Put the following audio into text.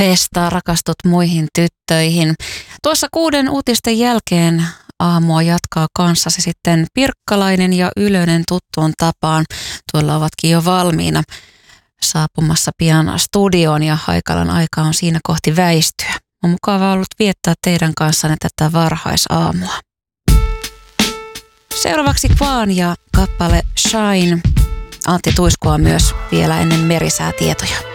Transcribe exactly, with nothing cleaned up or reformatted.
Vesta, rakastut muihin tyttöihin. Tuossa kuuden uutisten jälkeen aamua jatkaa kanssasi sitten Pirkkalainen ja Ylönen tuttuun tapaan. Tuolla ovatkin jo valmiina saapumassa pian studioon ja Haikalan aika on siinä kohti väistyä. On mukava ollut viettää teidän kanssanne tätä varhaisaamua. Seuraavaksi Kvaan ja kappale Shine. Antti Tuiskua myös vielä ennen merisäätietoja.